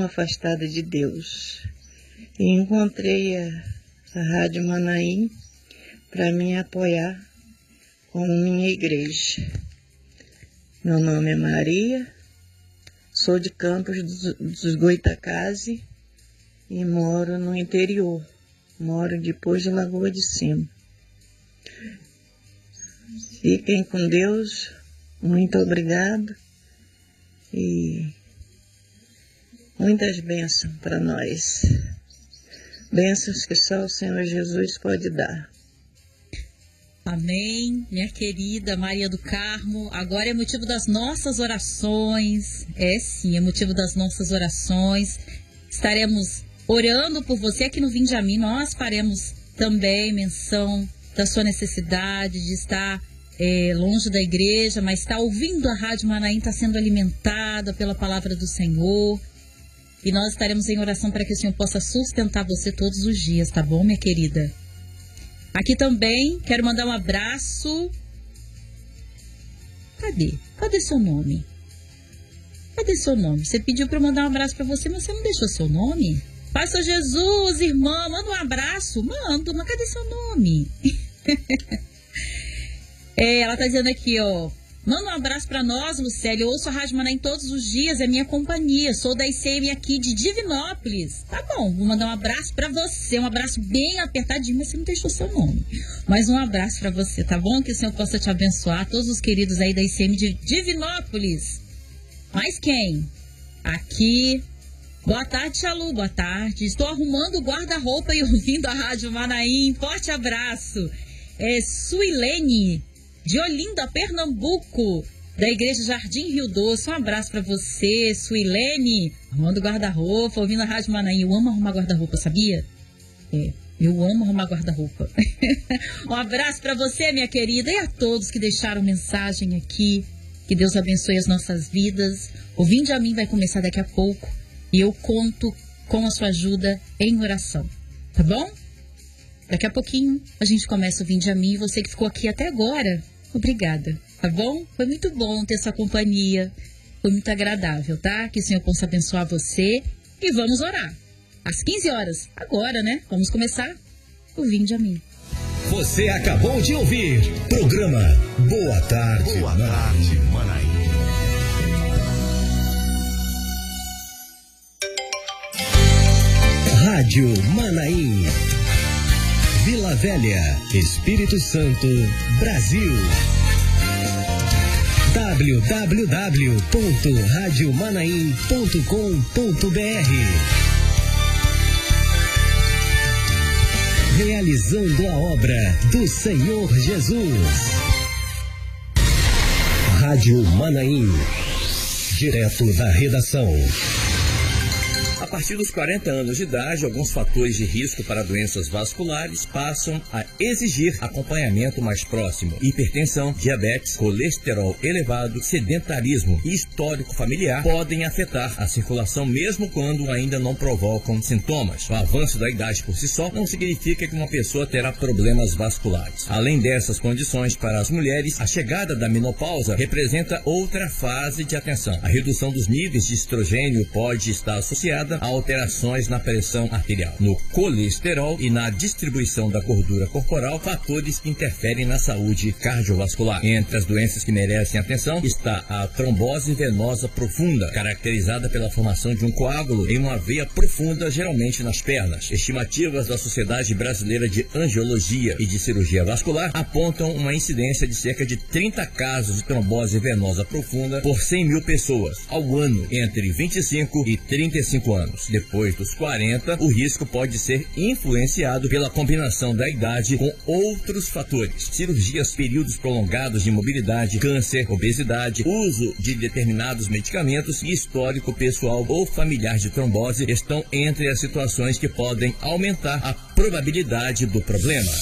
tão afastada de Deus. E encontrei a Rádio Manaim para me apoiar como minha igreja. Meu nome é Maria, sou de Campos dos Goitacazes e moro no interior. Moro depois de Lagoa de Cima. Fiquem com Deus, muito obrigado e muitas bênçãos para nós. Bênçãos que só o Senhor Jesus pode dar. Amém, minha querida Maria do Carmo. Agora é motivo das nossas orações. É sim, é motivo das nossas orações. Estaremos orando por você aqui no Vinde a Mim. Nós faremos também menção da sua necessidade de estar longe da igreja, mas está ouvindo a Rádio Manaim, está sendo alimentada pela palavra do Senhor. E nós estaremos em oração para que o Senhor possa sustentar você todos os dias, tá bom, minha querida? Aqui também quero mandar um abraço. Cadê seu nome? Cadê seu nome? Você pediu para eu mandar um abraço para você, mas você não deixou seu nome? Pai, São Jesus, irmã, manda um abraço. Manda, mas cadê seu nome? Ela tá dizendo aqui, ó. Manda um abraço pra nós, Lucélia. Eu ouço a Rádio Manaim todos os dias, é minha companhia. Sou da ICM aqui de Divinópolis. Tá bom, vou mandar um abraço pra você. Um abraço bem apertadinho, mas você não deixou seu nome. Mas um abraço pra você, tá bom? Que o Senhor possa te abençoar. Todos os queridos aí da ICM de Divinópolis. Mais quem? Aqui. Boa tarde, Xalu. Boa tarde. Estou arrumando o guarda-roupa e ouvindo a Rádio Manaim. Forte abraço. Suilene, de Olinda, Pernambuco, da Igreja Jardim Rio Doce. Um abraço pra você, Suilene. Arrumando guarda-roupa, ouvindo a Rádio Manaim. Eu amo arrumar guarda-roupa, sabia? Eu amo arrumar guarda-roupa. Um abraço pra você, minha querida, e a todos que deixaram mensagem aqui. Que Deus abençoe as nossas vidas. O Vinde a Mim vai começar daqui a pouco e eu conto com a sua ajuda em oração, tá bom? Daqui a pouquinho a gente começa o Vinde a Mim. Você que ficou aqui até agora, obrigada, tá bom? Foi muito bom ter sua companhia, foi muito agradável, tá? Que o Senhor possa abençoar você e vamos orar. Às 15 horas, agora, né? Vamos começar o Vinde a Mim. Você acabou de ouvir programa Boa Tarde, Manaim. Rádio Manaim. Vila Velha, Espírito Santo, Brasil. www.radiomanaim.com.br. Realizando a obra do Senhor Jesus. Rádio Manaim. Direto da redação. A partir dos 40 anos de idade, alguns fatores de risco para doenças vasculares passam a exigir acompanhamento mais próximo. Hipertensão, diabetes, colesterol elevado, sedentarismo e histórico familiar podem afetar a circulação mesmo quando ainda não provocam sintomas. O avanço da idade por si só não significa que uma pessoa terá problemas vasculares. Além dessas condições, para as mulheres, a chegada da menopausa representa outra fase de atenção. A redução dos níveis de estrogênio pode estar associada a alterações na pressão arterial, no colesterol e na distribuição da gordura corporal, fatores que interferem na saúde cardiovascular. Entre as doenças que merecem atenção está a trombose venosa profunda, caracterizada pela formação de um coágulo em uma veia profunda, geralmente nas pernas. Estimativas da Sociedade Brasileira de Angiologia e de Cirurgia Vascular apontam uma incidência de cerca de 30 casos de trombose venosa profunda por 100 mil pessoas ao ano entre 25 e 35 anos. Depois dos 40, o risco pode ser influenciado pela combinação da idade com outros fatores. Cirurgias, períodos prolongados de imobilidade, câncer, obesidade, uso de determinados medicamentos e histórico pessoal ou familiar de trombose estão entre as situações que podem aumentar a probabilidade do problema.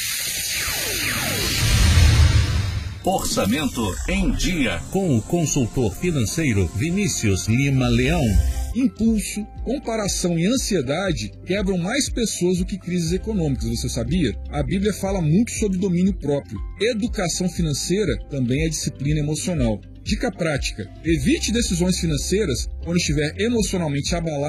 Orçamento em Dia, com o consultor financeiro Vinícius Lima Leão. Impulso, comparação e ansiedade quebram mais pessoas do que crises econômicas, você sabia? A Bíblia fala muito sobre domínio próprio. Educação financeira também é disciplina emocional. Dica prática: evite decisões financeiras quando estiver emocionalmente abalado